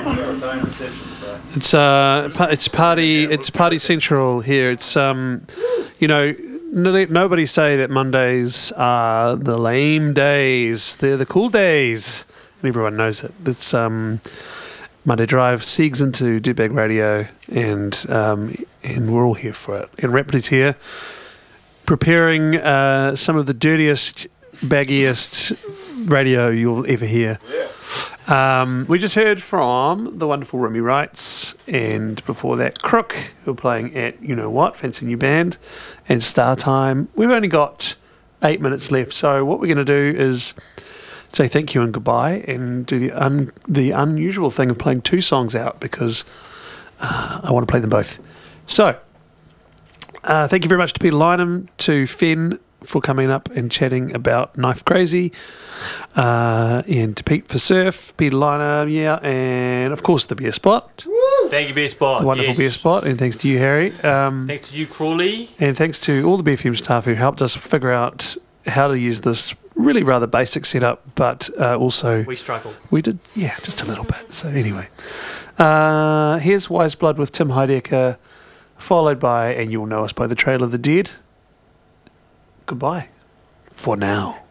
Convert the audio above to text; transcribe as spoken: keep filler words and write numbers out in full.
It's uh, pa- it's party, it's party central here. It's um, you know, no, nobody say that Mondays are the lame days. They're the cool days, and everyone knows it. It's um, Monday Drive segs into Dirtbag Radio, and um, and we're all here for it. And Rapley's here, preparing uh, some of the dirtiest, baggiest radio you'll ever hear. Yeah. Um, we just heard from the wonderful Remy Wrights, and before that, Crook, who are playing at You Know What, fancy new band, and Star Time. We've only got eight minutes left, so what we're going to do is say thank you and goodbye, and do the un- the unusual thing of playing two songs out, because uh, I want to play them both. So, uh, thank you very much to Peter Lynham, to Fenn for coming up and chatting about Knife Crazy, uh, and to Pete for Surf, Peter Lynham, yeah, and of course the Beer Spot. Woo! Thank you, Beer Spot. The wonderful yes. Beer Spot, and thanks to you, Harry. Um, thanks to you, Crawley. And thanks to all the B F M staff who helped us figure out how to use this really rather basic setup, but uh, also... We struggled. We did, yeah, just a little bit. So anyway, uh, here's Wise Blood with Tim Heidecker, followed by And You'll Know Us by The Trail of the Dead. Goodbye for now.